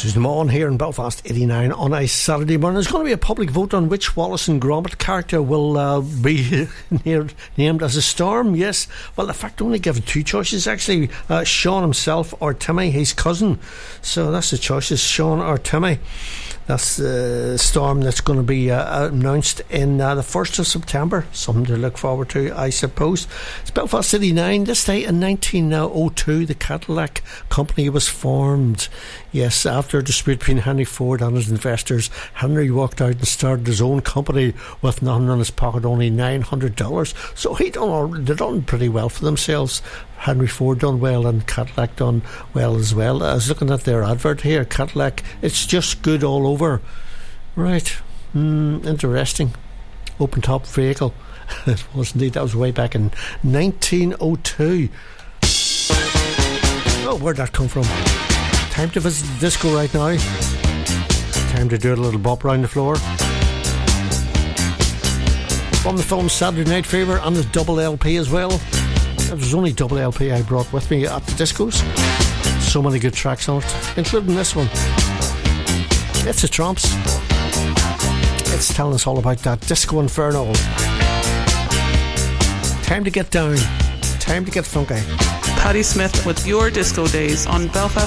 Susan Maughan here in Belfast 89 on a Saturday morning. There's going to be a public vote on which Wallace and Gromit character will be named as a Storm. Yes, well, in fact, only given two choices actually, Sean himself or Timmy, his cousin. So that's the choices, Sean or Timmy. That's the Storm that's going to be announced in the 1st of September. Something to look forward to, I suppose. It's Belfast City 9. This day in 1902, the Cadillac Company was formed. Yes, after a dispute between Henry Ford and his investors, Henry walked out and started his own company with nothing in his pocket, only $900. So they done pretty well for themselves. Henry Ford done well and Cadillac done well as well. I was looking at their advert here. Cadillac, it's just good all over. Right, interesting. Open top vehicle. It was indeed. That was way back in 1902. Oh, where'd that come from? Time to visit the disco right now. Time to do a little bop round the floor. From the film Saturday Night Fever and the double LP as well. It was only double LP I brought with me at the discos. So many good tracks on it, including this one. It's the Tramps. It's telling us all about that disco inferno. Time to get down. Time to get funky. Patti Smith with Your Disco Days on Belfast